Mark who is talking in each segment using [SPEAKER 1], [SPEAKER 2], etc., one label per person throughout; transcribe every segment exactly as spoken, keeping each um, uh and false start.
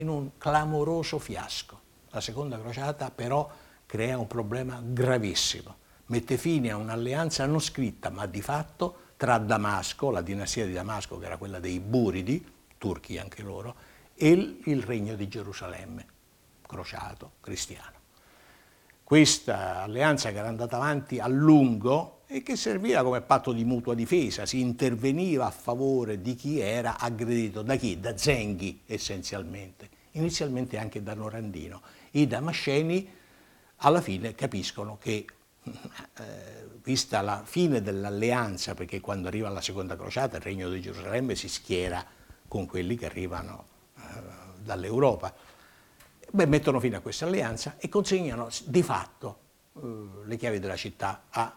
[SPEAKER 1] in un clamoroso fiasco. La seconda crociata però crea un problema gravissimo, mette fine a un'alleanza non scritta ma di fatto tra Damasco, la dinastia di Damasco che era quella dei Buridi, turchi anche loro, e il, il regno di Gerusalemme, crociato, cristiano. Questa alleanza che era andata avanti a lungo e che serviva come patto di mutua difesa, si interveniva a favore di chi era aggredito, da chi? Da Zenghi essenzialmente, inizialmente anche da Norandino. I damasceni alla fine capiscono che, eh, vista la fine dell'alleanza, perché quando arriva la seconda crociata il regno di Gerusalemme si schiera con quelli che arrivano eh, dall'Europa, beh, mettono fine a questa alleanza e consegnano di fatto eh, le chiavi della città a,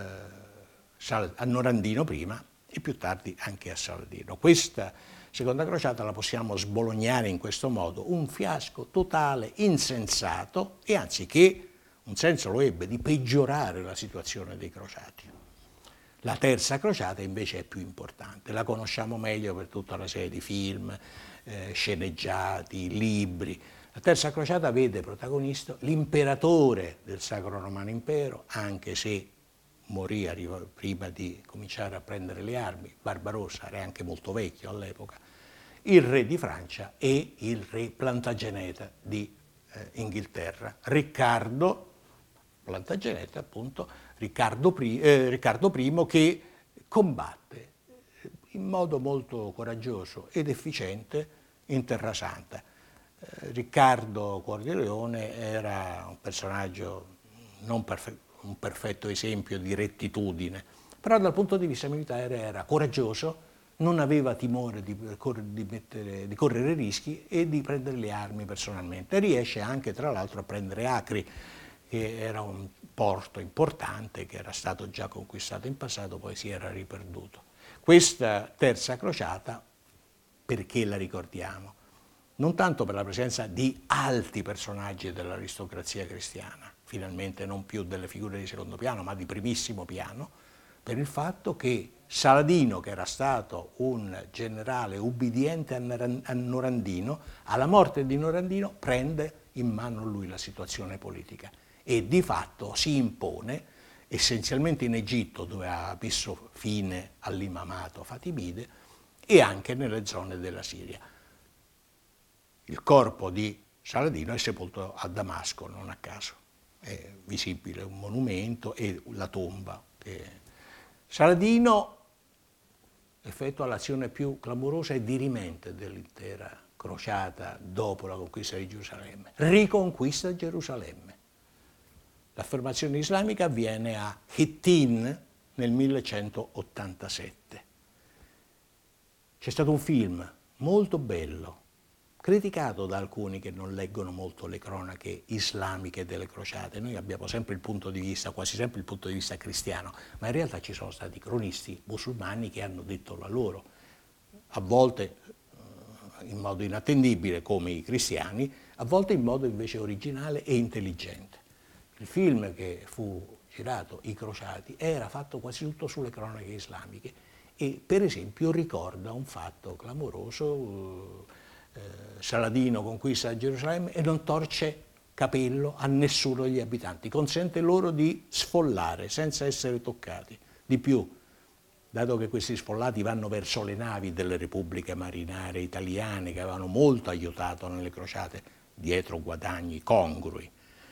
[SPEAKER 1] eh, a Norandino prima e più tardi anche a Saladino. Questa seconda crociata la possiamo sbolognare in questo modo, un fiasco totale, insensato, e anziché un senso lo ebbe di peggiorare la situazione dei crociati. La terza crociata invece è più importante, la conosciamo meglio per tutta una serie di film, eh, sceneggiati, libri. La terza crociata vede protagonista l'imperatore del Sacro Romano Impero, anche se morì prima di cominciare a prendere le armi, Barbarossa era anche molto vecchio all'epoca, il re di Francia e il re Plantageneta di eh, Inghilterra, Riccardo Plantageneta, appunto, Riccardo, eh, Riccardo I, che combatte in modo molto coraggioso ed efficiente in Terra Santa. Eh, Riccardo Cuor di Leone era un personaggio non perfetto, un perfetto esempio di rettitudine, però dal punto di vista militare era coraggioso, non aveva timore di, di, mettere, di correre rischi e di prendere le armi personalmente. Riesce anche, tra l'altro, a prendere Acri, che era un porto importante che era stato già conquistato in passato, poi si era riperduto. Questa terza crociata, perché la ricordiamo? Non tanto per la presenza di alti personaggi dell'aristocrazia cristiana, finalmente non più delle figure di secondo piano, ma di primissimo piano, per il fatto che Saladino, che era stato un generale ubbidiente a Norandino, alla morte di Norandino prende in mano lui la situazione politica e di fatto si impone essenzialmente in Egitto, dove ha messo fine all'imamato fatimide, e anche nelle zone della Siria. Il corpo di Saladino è sepolto a Damasco, non a caso. È visibile un monumento e la tomba. Saladino effettua l'azione più clamorosa e dirimente dell'intera crociata dopo la conquista di Gerusalemme. Riconquista Gerusalemme. L'affermazione islamica avviene a Hittin nel millecentottantasette. C'è stato un film molto bello, criticato da alcuni che non leggono molto le cronache islamiche delle crociate. Noi abbiamo sempre il punto di vista, quasi sempre il punto di vista cristiano, ma in realtà ci sono stati cronisti musulmani che hanno detto la loro, a volte in modo inattendibile come i cristiani, a volte in modo invece originale e intelligente. Il film che fu girato, I Crociati, era fatto quasi tutto sulle cronache islamiche e per esempio ricorda un fatto clamoroso. eh, Saladino conquista Gerusalemme e non torce capello a nessuno degli abitanti, consente loro di sfollare senza essere toccati. Di più, dato che questi sfollati vanno verso le navi delle repubbliche marinare italiane che avevano molto aiutato nelle crociate, dietro guadagni congrui,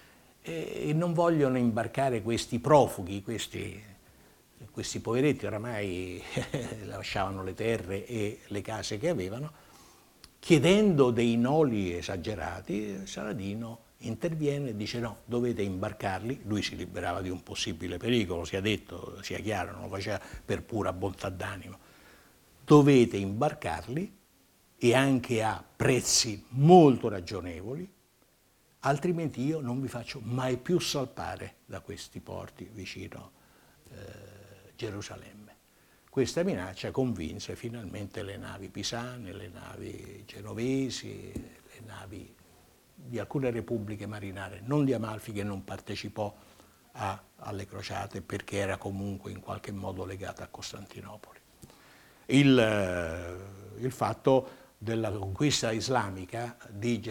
[SPEAKER 1] e non vogliono imbarcare questi profughi, questi, questi poveretti oramai lasciavano le terre e le case che avevano, chiedendo dei noli esagerati. Saladino interviene e dice no, dovete imbarcarli. Lui si liberava di un possibile pericolo, sia detto, sia chiaro, non lo faceva per pura bontà d'animo. Dovete imbarcarli e anche a prezzi molto ragionevoli, altrimenti io non vi faccio mai più salpare da questi porti vicino eh, Gerusalemme. Questa minaccia convinse finalmente le navi pisane, le navi genovesi, le navi di alcune repubbliche marinare, non di Amalfi che non partecipò a, alle crociate perché era comunque in qualche modo legata a Costantinopoli. Il, il fatto della conquista islamica di